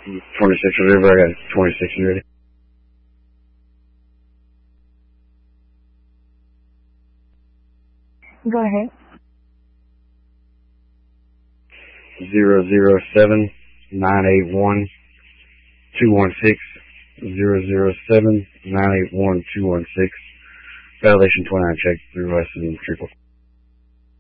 26 River, I got 26 ready. Go ahead. 007-981-216. 007-981-216. Violation 29 check through Weston Triple.